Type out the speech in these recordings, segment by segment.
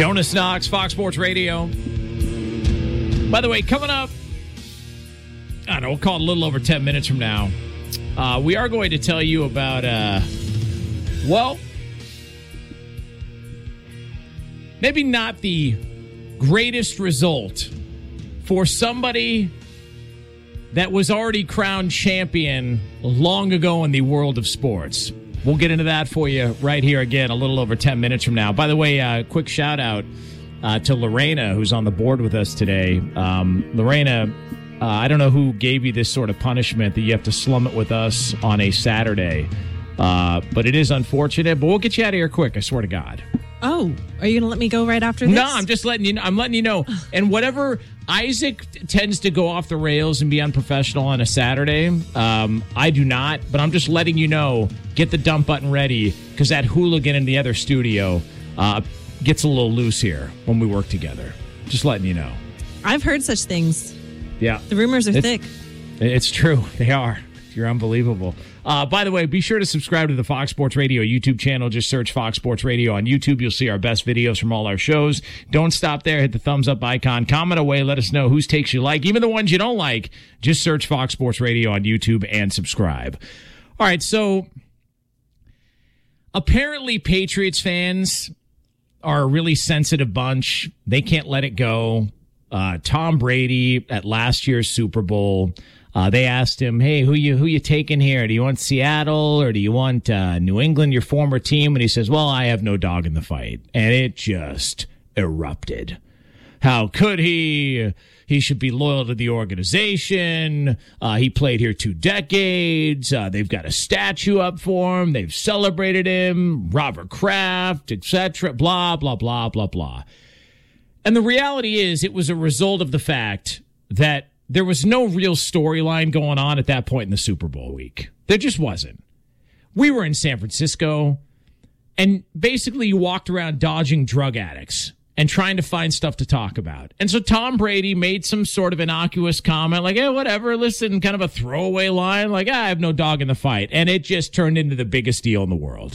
Jonas Knox, Fox Sports Radio. By the way, coming up, I don't know, we'll call it a little over 10 minutes from now. We are going to tell you about, maybe not the greatest result for somebody that was already crowned champion long ago in the world of sports. We'll get into that for you right here again a little over 10 minutes from now. By the way, quick shout out to Lorena, who's on the board with us today. Lorena, I don't know who gave you this sort of punishment that you have to slum it with us on a Saturday, but it is unfortunate. But we'll get you out of here quick, I swear to God. Oh, are you going to let me go right after this? No, I'm just letting you know. I'm letting you know. And whatever, Isaac tends to go off the rails and be unprofessional on a Saturday. I do not, but I'm just letting you know, get the dump button ready, because that hooligan in the other studio gets a little loose here when we work together. Just letting you know. I've heard such things. Yeah. The rumors are thick. It's true. They are. You're unbelievable. By the way, be sure to subscribe to the Fox Sports Radio YouTube channel. Just search Fox Sports Radio on YouTube. You'll see our best videos from all our shows. Don't stop there. Hit the thumbs up icon. Comment away. Let us know whose takes you like. Even the ones you don't like, just search Fox Sports Radio on YouTube and subscribe. All right, so apparently Patriots fans are a really sensitive bunch. They can't let it go. Tom Brady at last year's Super Bowl, they asked him, hey, who you taking here? Do you want Seattle or do you want New England, your former team? And he says, well, I have no dog in the fight. And it just erupted. How could he? He should be loyal to the organization. He played here 2 decades. They've got a statue up for him. They've celebrated him. Robert Kraft, etc. Blah, blah, blah, blah, blah. And the reality is it was a result of the fact that there was no real storyline going on at that point in the Super Bowl week. There just wasn't. We were in San Francisco, and basically you walked around dodging drug addicts and trying to find stuff to talk about. And so Tom Brady made some sort of innocuous comment like, hey, whatever, listen, kind of a throwaway line, like, I have no dog in the fight. And it just turned into the biggest deal in the world.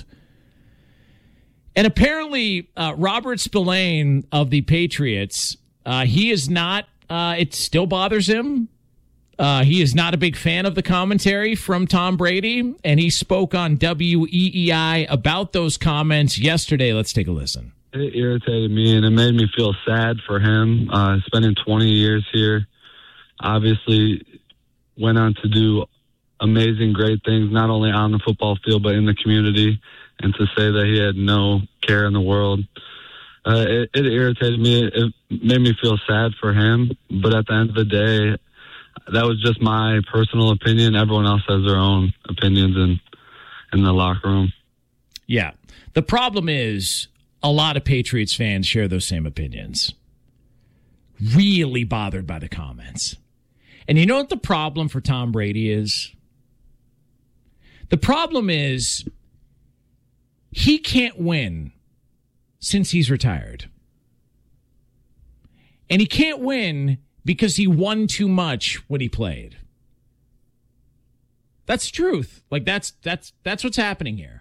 And apparently, Robert Spillane of the Patriots, he is not, it still bothers him. He is not a big fan of the commentary from Tom Brady, and he spoke on WEEI about those comments yesterday. Let's take a listen. It irritated me, and it made me feel sad for him. Spending 20 years here, obviously went on to do amazing, great things, not only on the football field, but in the community. And to say that he had no care in the world, it irritated me. It made me feel sad for him. But at the end of the day, that was just my personal opinion. Everyone else has their own opinions in the locker room. Yeah. The problem is a lot of Patriots fans share those same opinions. Really bothered by the comments. And you know what the problem for Tom Brady is? The problem is he can't win since he's retired. And he can't win because he won too much when he played. That's the truth. Like that's what's happening here.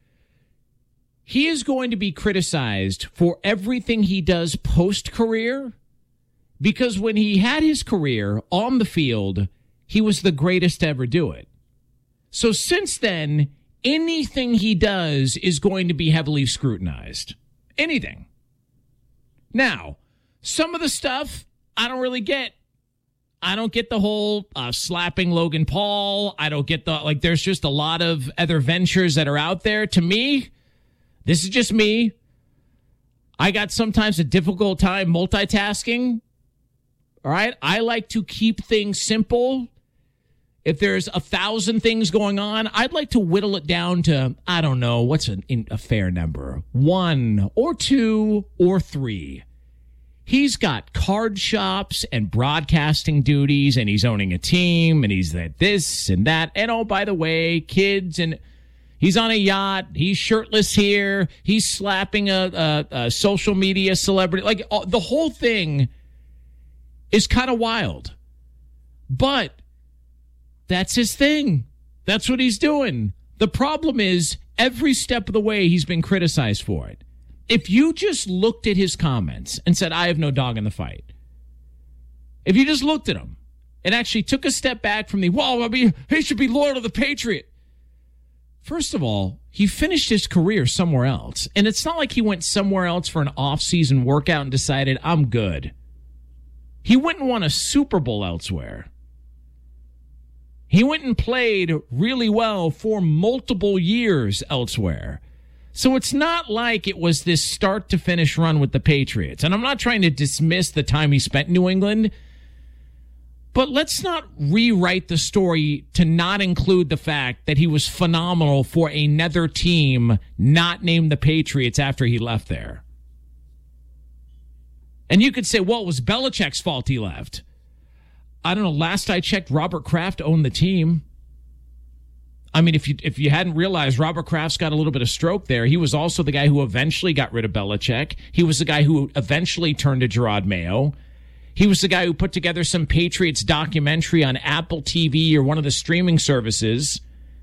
He is going to be criticized for everything he does post-career because when he had his career on the field, he was the greatest to ever do it. So since then, anything he does is going to be heavily scrutinized. Anything. Now, some of the stuff I don't really get. I don't get the whole slapping Logan Paul. I don't get there's just a lot of other ventures that are out there. To me, this is just me. I got sometimes a difficult time multitasking. All right? I like to keep things simple. If there's 1,000 things going on, I'd like to whittle it down to, I don't know, what's a fair number? 1 or 2 or 3. He's got card shops and broadcasting duties, and he's owning a team, and he's at this and that. And oh, by the way, kids, and he's on a yacht. He's shirtless here. He's slapping a social media celebrity. Like, the whole thing is kind of wild. But that's his thing. That's what he's doing. The problem is every step of the way he's been criticized for it. If you just looked at his comments and said, I have no dog in the fight, if you just looked at him and actually took a step back from he should be loyal to the Patriot. First of all, he finished his career somewhere else. And it's not like he went somewhere else for an off-season workout and decided, I'm good. He went and won a Super Bowl elsewhere. He went and played really well for multiple years elsewhere. So it's not like it was this start-to-finish run with the Patriots. And I'm not trying to dismiss the time he spent in New England, but let's not rewrite the story to not include the fact that he was phenomenal for another team not named the Patriots after he left there. And you could say, well, it was Belichick's fault he left. I don't know. Last I checked, Robert Kraft owned the team. I mean, if you hadn't realized, Robert Kraft's got a little bit of stroke there. He was also the guy who eventually got rid of Belichick. He was the guy who eventually turned to Gerard Mayo. He was the guy who put together some Patriots documentary on Apple TV or one of the streaming services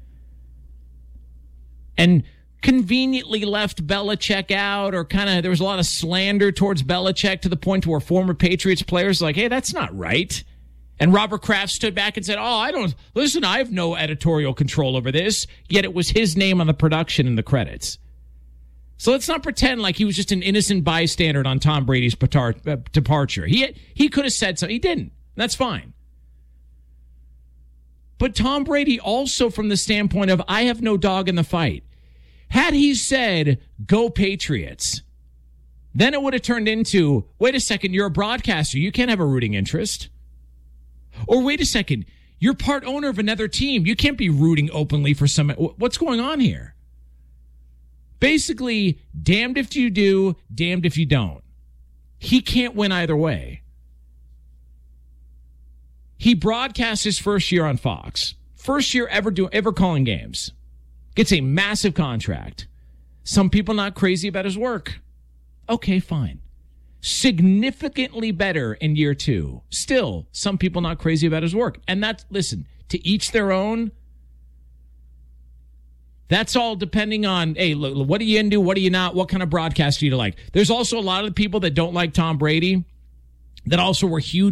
and conveniently left Belichick out, or there was a lot of slander towards Belichick to the point where former Patriots players were like, hey, that's not right. And Robert Kraft stood back and said, I have no editorial control over this. Yet it was his name on the production and the credits. So let's not pretend like he was just an innocent bystander on Tom Brady's departure. He could have said something. He didn't. That's fine. But Tom Brady also, from the standpoint of, I have no dog in the fight. Had he said, go Patriots, then it would have turned into, wait a second, you're a broadcaster. You can't have a rooting interest. Or wait a second, you're part owner of another team. You can't be rooting openly for some. What's going on here? Basically, damned if you do, damned if you don't. He can't win either way. He broadcasts his first year on Fox. First year ever calling games. Gets a massive contract. Some people not crazy about his work. Okay, fine. Significantly better in year two. Still, some people not crazy about his work. And listen, to each their own. That's all depending on, hey, look, what are you into? What are you not? What kind of broadcast do you like? There's also a lot of people that don't like Tom Brady that also were huge